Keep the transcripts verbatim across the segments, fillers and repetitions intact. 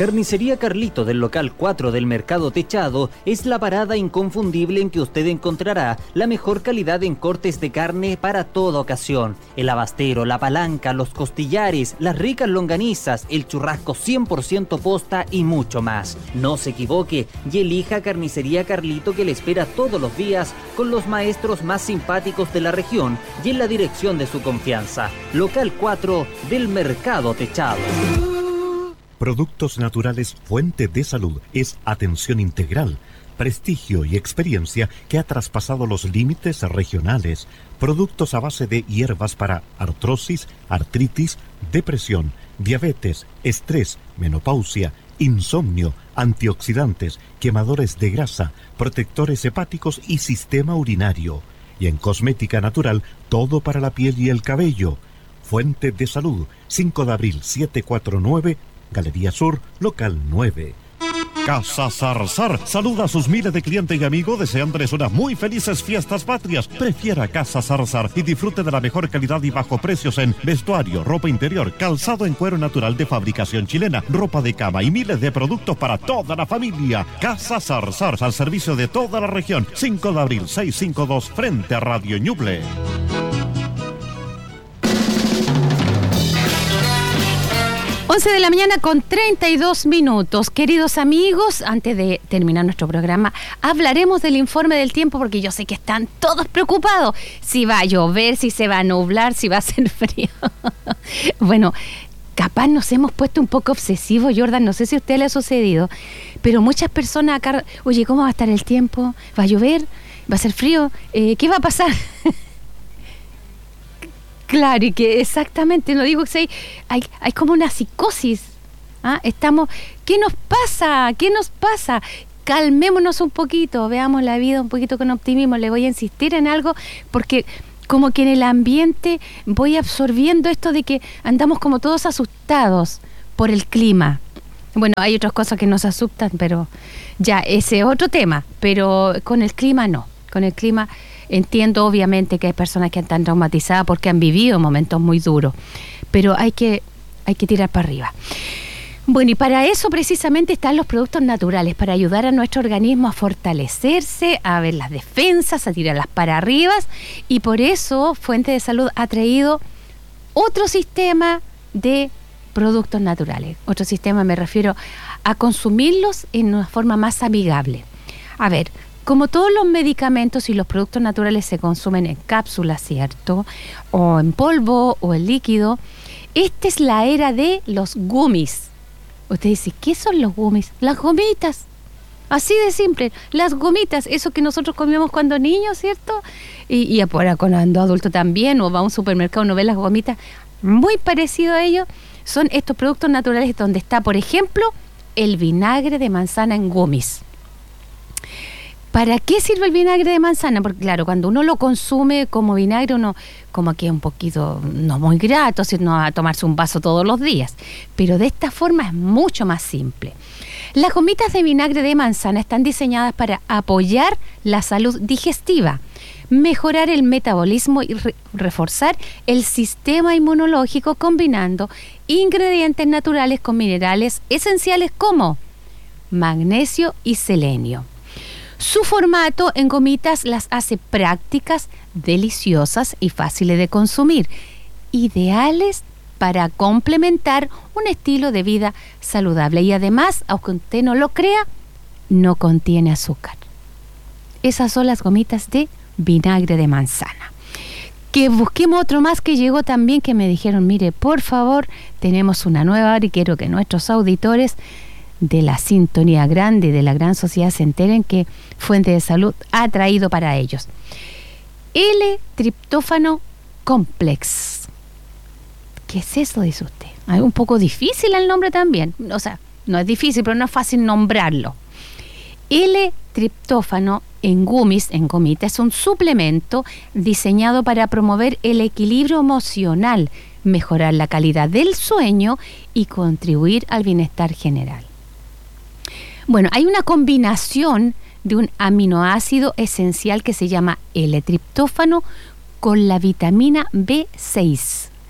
Carnicería Carlito del local cuatro del Mercado Techado es la parada inconfundible en que usted encontrará la mejor calidad en cortes de carne para toda ocasión. El abastero, la palanca, los costillares, las ricas longanizas, el churrasco cien por ciento posta y mucho más. No se equivoque y elija Carnicería Carlito, que le espera todos los días con los maestros más simpáticos de la región y en la dirección de su confianza. Local cuatro del Mercado Techado. Productos Naturales Fuente de Salud es atención integral, prestigio y experiencia que ha traspasado los límites regionales. Productos a base de hierbas para artrosis, artritis, depresión, diabetes, estrés, menopausia, insomnio, antioxidantes, quemadores de grasa, protectores hepáticos y sistema urinario. Y en cosmética natural, todo para la piel y el cabello. Fuente de Salud, cinco de abril, setecientos cuarenta y nueve, Galería Sur, local nueve. Casa Zarzar saluda a sus miles de clientes y amigos deseándoles unas muy felices fiestas patrias. Prefiera Casa Zarzar y disfrute de la mejor calidad y bajo precios en vestuario, ropa interior, calzado en cuero natural de fabricación chilena, ropa de cama y miles de productos para toda la familia. Casa Zarzar, al servicio de toda la región. cinco de abril, seiscientos cincuenta y dos, frente a Radio Ñuble. once de la mañana con treinta y dos minutos. Queridos amigos, antes de terminar nuestro programa, hablaremos del informe del tiempo, porque yo sé que están todos preocupados. Si va a llover, si se va a nublar, si va a hacer frío. Bueno, capaz nos hemos puesto un poco obsesivos, Jordan, no sé si a usted le ha sucedido, pero muchas personas acá, oye, ¿cómo va a estar el tiempo? ¿Va a llover? ¿Va a ser frío? Eh, ¿Qué va a pasar? Claro, y que exactamente, no digo que hay, hay, hay como una psicosis. ¿Ah? Estamos, ¿qué nos pasa? ¿Qué nos pasa? Calmémonos un poquito, veamos la vida un poquito con optimismo. Le voy a insistir en algo, porque como que en el ambiente voy absorbiendo esto de que andamos como todos asustados por el clima. Bueno, hay otras cosas que nos asustan, pero ya, ese es otro tema, pero con el clima no, con el clima... Entiendo obviamente que hay personas que están traumatizadas porque han vivido momentos muy duros, pero hay que, hay que tirar para arriba. Bueno, y para eso precisamente están los productos naturales, para ayudar a nuestro organismo a fortalecerse, a ver las defensas, a tirarlas para arriba, y por eso Fuente de Salud ha traído otro sistema de productos naturales. Otro sistema, me refiero a consumirlos en una forma más amigable. A ver, como todos los medicamentos y los productos naturales se consumen en cápsulas, ¿cierto? O en polvo o en líquido, esta es la era de los gummies. Usted dice, ¿qué son los gummies? Las gomitas. Así de simple, las gomitas, eso que nosotros comíamos cuando niños, ¿cierto? Y, y ahora cuando adulto también, o va a un supermercado, uno ve las gomitas, muy parecido a ello, son estos productos naturales donde está, por ejemplo, el vinagre de manzana en gummies. ¿Para qué sirve el vinagre de manzana? Porque claro, cuando uno lo consume como vinagre, uno como que es un poquito no muy grato, si no va a tomarse un vaso todos los días. Pero de esta forma es mucho más simple. Las gomitas de vinagre de manzana están diseñadas para apoyar la salud digestiva, mejorar el metabolismo y re- reforzar el sistema inmunológico, combinando ingredientes naturales con minerales esenciales como magnesio y selenio. Su formato en gomitas las hace prácticas, deliciosas y fáciles de consumir, ideales para complementar un estilo de vida saludable. Y además, aunque usted no lo crea, no contiene azúcar. Esas son las gomitas de vinagre de manzana. Que busquemos otro más que llegó también, que me dijeron, mire, por favor, tenemos una nueva y quiero que nuestros auditores de la sintonía grande y de la gran sociedad se enteren que Fuente de Salud ha traído para ellos. L-triptófano complex. ¿Qué es eso, dice usted? Es un poco difícil el nombre también. O sea, no es difícil, pero no es fácil nombrarlo. L-triptófano en gummies, en gomita, es un suplemento diseñado para promover el equilibrio emocional, mejorar la calidad del sueño y contribuir al bienestar general. Bueno, hay una combinación de un aminoácido esencial que se llama L-triptófano con la vitamina B seis.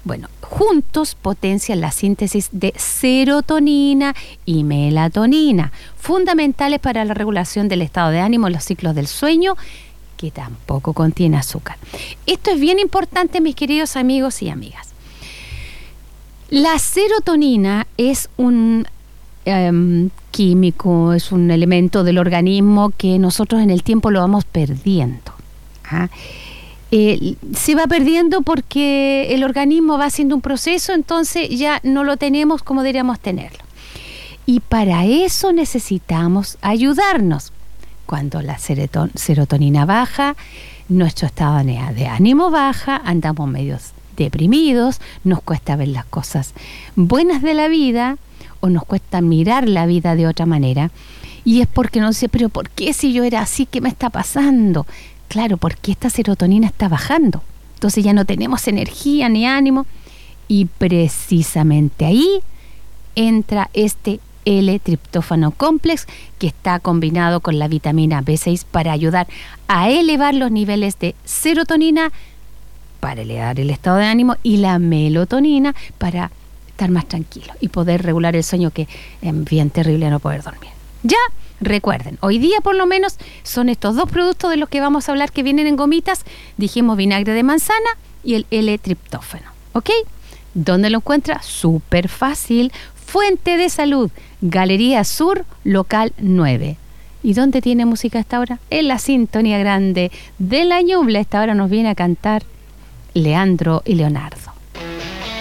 Bueno, juntos potencian la síntesis de serotonina y melatonina, fundamentales para la regulación del estado de ánimo en los ciclos del sueño, que tampoco contiene azúcar. Esto es bien importante, mis queridos amigos y amigas. La serotonina es un eh, químico, es un elemento del organismo que nosotros en el tiempo lo vamos perdiendo. ¿Ah? Eh, se va perdiendo porque el organismo va haciendo un proceso, entonces ya no lo tenemos como deberíamos tenerlo. Y para eso necesitamos ayudarnos. Cuando la serotonina baja, nuestro estado de ánimo baja, andamos medios deprimidos, nos cuesta ver las cosas buenas de la vida o nos cuesta mirar la vida de otra manera. Y es porque no sé, pero ¿por qué si yo era así? ¿Qué me está pasando? Claro, porque esta serotonina está bajando. Entonces ya no tenemos energía ni ánimo. Y precisamente ahí entra este L-triptófano complex, que está combinado con la vitamina B seis para ayudar a elevar los niveles de serotonina, para elevar el estado de ánimo, y la melatonina para estar más tranquilo y poder regular el sueño, que es bien terrible no poder dormir. Ya, recuerden, hoy día por lo menos son estos dos productos de los que vamos a hablar que vienen en gomitas. Dijimos vinagre de manzana y el L-triptófano, ¿ok? ¿Dónde lo encuentra? Súper fácil. Fuente de Salud, Galería Sur, local nueve. ¿Y dónde tiene música a esta hora? En la sintonía grande de la Ñuble. A esta hora nos viene a cantar Leandro y Leonardo.